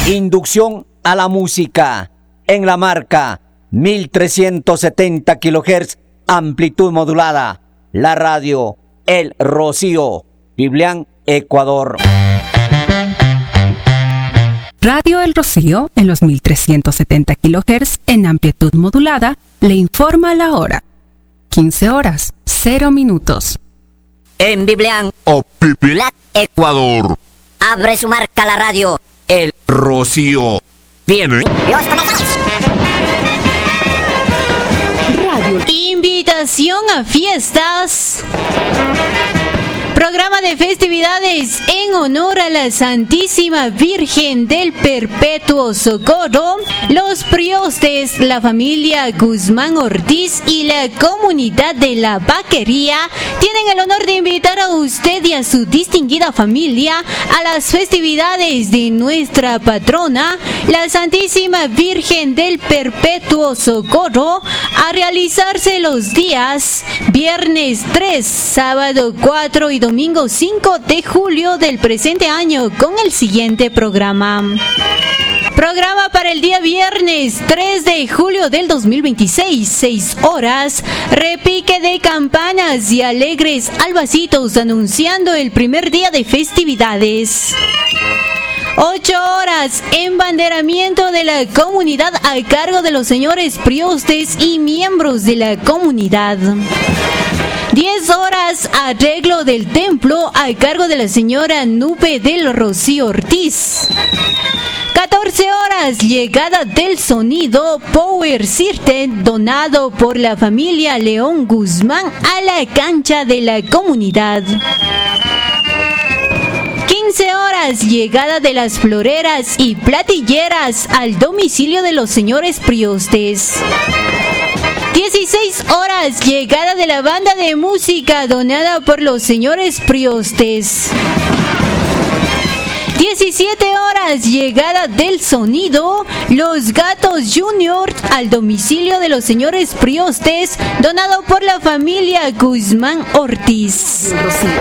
Inducción a la música en la marca 1370 kHz, amplitud modulada. La radio El Rocío, Biblián, Ecuador. Radio El Rocío, en los 1370 kHz, en amplitud modulada, le informa la hora. 15 horas, 0 minutos. En Biblián, Ecuador. Abre su marca la radio El Rocío. Viene. Radio. Invitación a fiestas. Programa de festividades en honor a la Santísima Virgen del Perpetuo Socorro. Los priostes, la familia Guzmán Ortiz y la comunidad de la Vaquería tienen el honor de invitar a usted y a su distinguida familia a las festividades de nuestra patrona, la Santísima Virgen del Perpetuo Socorro, a realizarse los días viernes 3, sábado 4 y domingo 5 de julio del presente año, con el siguiente programa. Programa para el día viernes 3 de julio del 2026, 6 horas, repique de campanas y alegres albacitos anunciando el primer día de festividades. 8 horas, embanderamiento de la comunidad a cargo de los señores priostes y miembros de la comunidad. 10 horas, arreglo del templo a cargo de la señora Nupe del Rocío Ortiz. 14 horas, llegada del sonido Power System donado por la familia León Guzmán a la cancha de la comunidad. 15 horas, llegada de las floreras y platilleras al domicilio de los señores priostes. 16 horas, llegada de la banda de música donada por los señores priostes. 17 horas, llegada del sonido Los Gatos Junior al domicilio de los señores priostes, donado por la familia Guzmán Ortiz.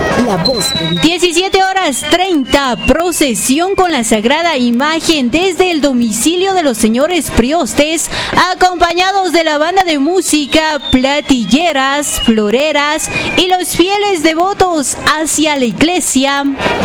17 horas 30, procesión con la sagrada imagen desde el domicilio de los señores priostes, acompañados de la banda de música, platilleras, floreras y los fieles devotos hacia la iglesia.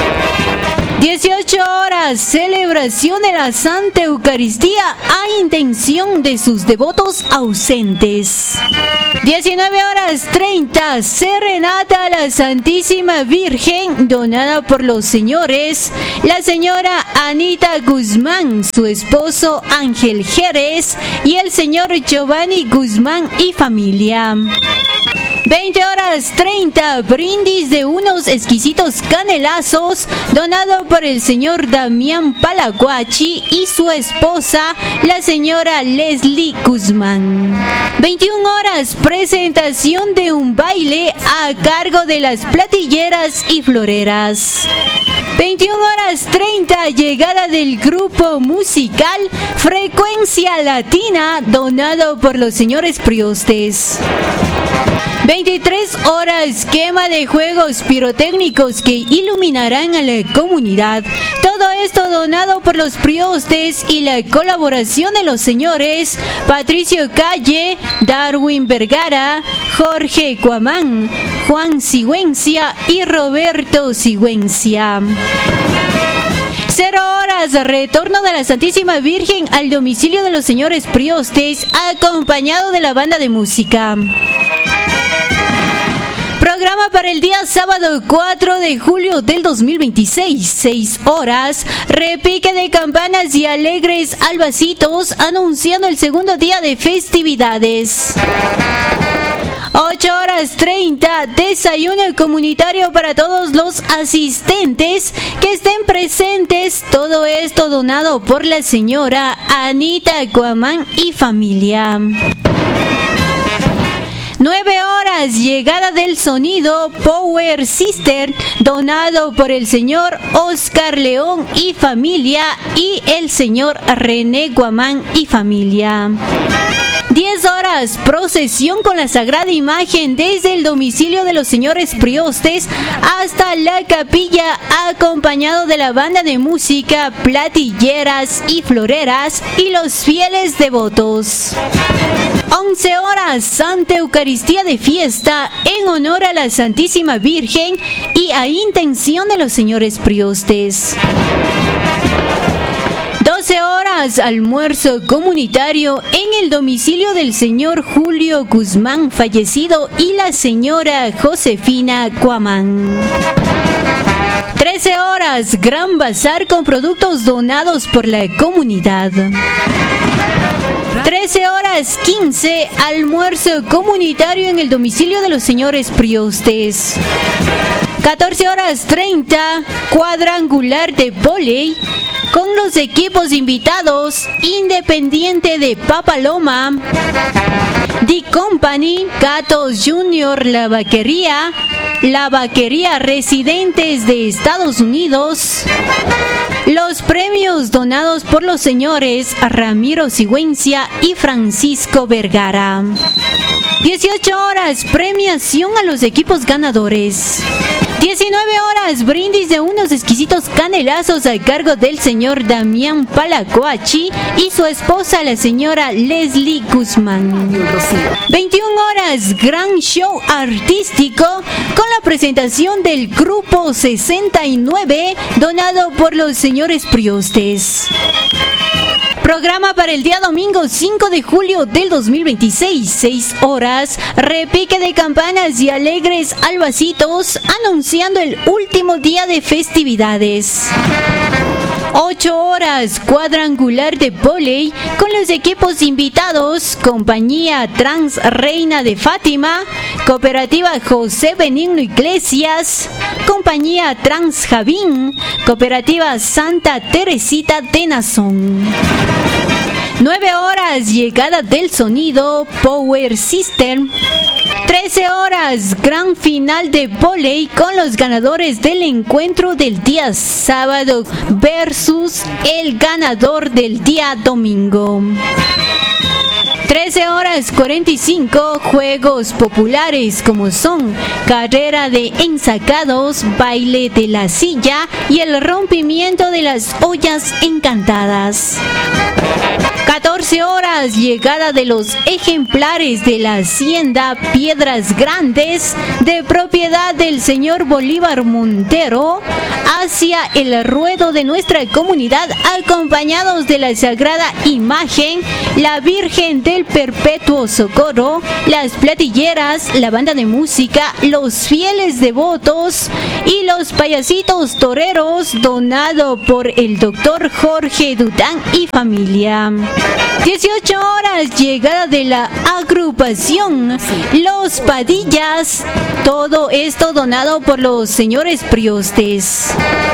18 horas, celebración de la Santa Eucaristía a intención de sus devotos ausentes. 19 horas 30, serenata a la Santísima Virgen donada por los señores, la señora Anita Guzmán, su esposo Ángel Jerez y el señor Giovanni Guzmán y familia. 20 horas 30, brindis de unos exquisitos canelazos donado por el señor Damián Palaguachi y su esposa, la señora Leslie Guzmán. 21 horas, presentación de un baile a cargo de las platilleras y floreras. 21 horas 30, llegada del grupo musical Frecuencia Latina donado por los señores priostes. 23 horas, quema de juegos pirotécnicos que iluminarán a la comunidad. Todo esto donado por los priostes y la colaboración de los señores Patricio Calle, Darwin Vergara, Jorge Cuamán, Juan Sigüencia y Roberto Sigüencia. 0 horas, retorno de la Santísima Virgen al domicilio de los señores priostes, acompañado de la banda de música. Programa para el día sábado 4 de julio del 2026, 6 horas, repique de campanas y alegres albacitos anunciando el segundo día de festividades. 8 horas 30, desayuno comunitario para todos los asistentes que estén presentes. Todo esto donado por la señora Anita Guamán y familia. 9 horas, llegada del sonido Power System donado por el señor Oscar León y familia y el señor René Guamán y familia. 10 horas, procesión con la sagrada imagen desde el domicilio de los señores priostes hasta la capilla, acompañado de la banda de música, platilleras y floreras y los fieles devotos. 11 horas, Santa Eucaristía de fiesta en honor a la Santísima Virgen y a intención de los señores priostes. 12 horas, almuerzo comunitario en el domicilio del señor Julio Guzmán fallecido y la señora Josefina Cuamán. 13 horas, gran bazar con productos donados por la comunidad. 13 horas 15, almuerzo comunitario en el domicilio de los señores priostes. 14 horas 30, cuadrangular de vóley con los equipos invitados: Independiente de Papaloma, The Company, Gatos Junior, La Vaquería Residentes de Estados Unidos. Los premios donados por los señores Ramiro Sigüencia y Francisco Vergara. 18 horas, premiación a los equipos ganadores. 19 horas, brindis de unos exquisitos canelazos a cargo del señor Damián Palacoachi y su esposa, la señora Leslie Guzmán. 21 horas, gran show artístico con la presentación del Grupo 69, donado por los señores priostes. Programa para el día domingo 5 de julio del 2026, 6 horas, repique de campanas y alegres albacitos anunciando el último día de festividades. 8 horas, cuadrangular de vóley con los equipos invitados: Compañía Trans Reina de Fátima, Cooperativa José Benigno Iglesias, Compañía Trans Javín, Cooperativa Santa Teresita de Nazón. 9 horas, llegada del sonido, Power System. 13 horas, gran final de vóley con los ganadores del encuentro del día sábado versus el ganador del día domingo. 13 horas 45, juegos populares como son carrera de ensacados, baile de la silla y el rompimiento de las ollas encantadas. 14 horas, llegada de los ejemplares de la hacienda Piedras Grandes, de propiedad del señor Bolívar Montero, hacia el ruedo de nuestra comunidad, acompañados de la sagrada imagen, la Virgen del Perpetuo Socorro, las platilleras, la banda de música, los fieles devotos y los payasitos toreros, donado por el doctor Jorge Dután y familia. 18 horas, llegada de la agrupación Los Padillas, todo esto donado por los señores priostes.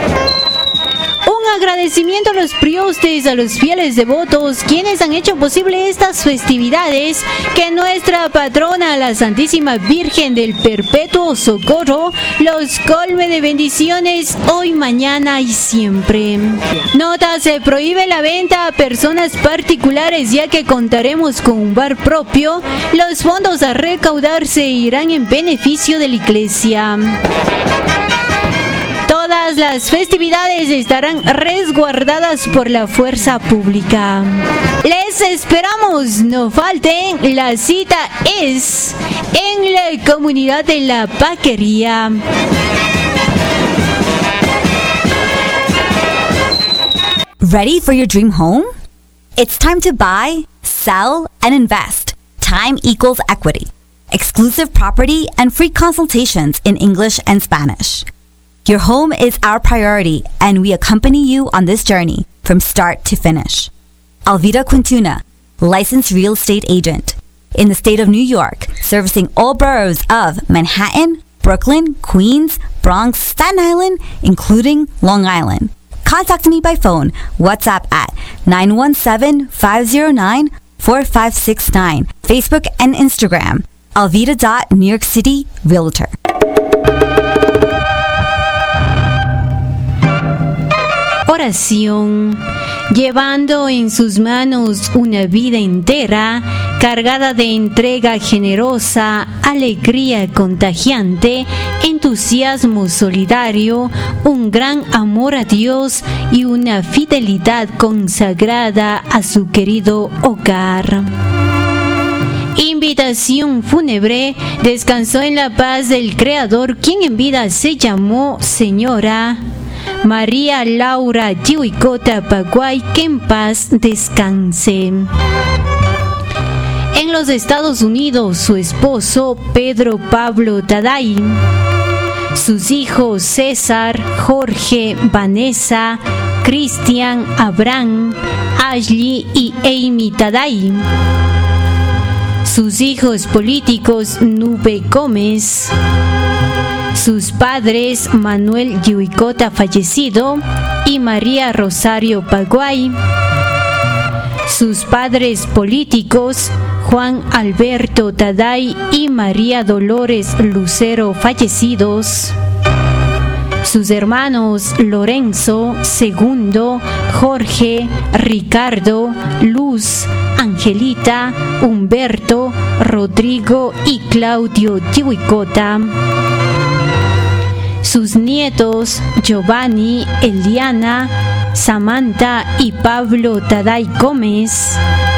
Un agradecimiento a los priostes, a los fieles devotos, quienes han hecho posible estas festividades, que nuestra patrona, la Santísima Virgen del Perpetuo Socorro, los colme de bendiciones hoy, mañana y siempre. Nota: se prohíbe la venta a personas particulares, ya que contaremos con un bar propio. Los fondos a recaudar se irán en beneficio de la iglesia. Todas las festividades estarán resguardadas por la fuerza pública. Les esperamos, no falten. La cita es en la comunidad de La Vaquería. Ready for your dream home? It's time to buy, sell, and invest. Time equals equity. Exclusive property and free consultations in English and Spanish. Your home is our priority, and we accompany you on this journey from start to finish. Alvida Quintuna, licensed real estate agent. In the state of New York, servicing all boroughs of Manhattan, Brooklyn, Queens, Bronx, Staten Island, including Long Island. Contact me by phone, WhatsApp at 917-509-4569, Facebook and Instagram, Alvida.New York City Realtor. Oración. llevando en sus manos una vida entera, cargada de entrega generosa, alegría contagiante, entusiasmo solidario, un gran amor a Dios y una fidelidad consagrada a su querido hogar. Invitación fúnebre. Descansó en la paz del Creador, quien en vida se llamó Señora María Laura Yihuicota Paguay, que en paz descanse. En los Estados Unidos, su esposo Pedro Pablo Taday, sus hijos César, Jorge, Vanessa, Cristian, Abraham, Ashley y Amy Taday. Sus hijos políticos Nube Gómez, sus padres Manuel Yihuicota fallecido y María Rosario Paguay, sus padres políticos Juan Alberto Taday y María Dolores Lucero fallecidos, sus hermanos Lorenzo, Segundo, Jorge, Ricardo, Luz, Angelita, Humberto, Rodrigo y Claudio Yihuicota. Sus nietos Giovanni, Eliana, Samantha y Pablo Taday Gómez.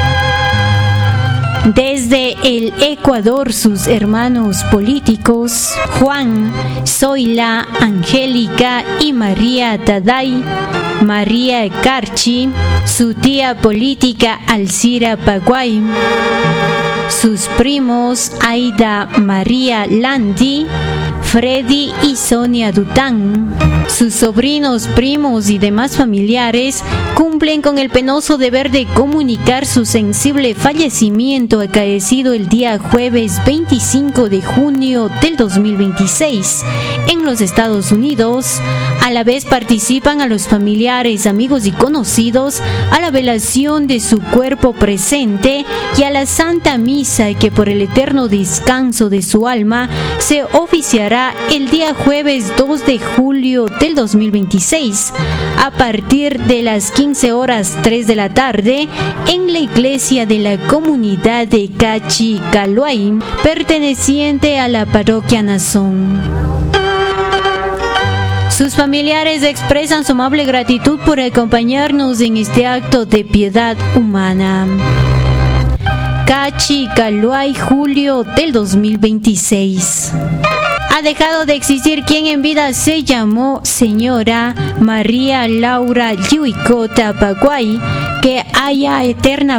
Desde el Ecuador, sus hermanos políticos Juan, Zoila, Angélica y María Taday, María Carchi, su tía política Alcira Paguay, sus primos Aida María Landi, Freddy y Sonia Dután. Sus sobrinos, primos y demás familiares cumplen con el penoso deber de comunicar su sensible fallecimiento acaecido el día jueves 25 de junio del 2026 en los Estados Unidos. A la vez participan a los familiares, amigos y conocidos a la velación de su cuerpo presente y a la Santa Misa que por el eterno descanso de su alma se oficiará el día jueves 2 de julio del 2026 a partir de las 15:03 de la tarde en la iglesia de la comunidad de Cachicaluay, perteneciente a la parroquia Nazón. Sus familiares expresan su amable gratitud por acompañarnos en este acto de piedad humana. Cachicaluay, julio del 2026. Ha dejado de existir quien en vida se llamó Señora María Laura Yihuicota Paguay, que haya eterna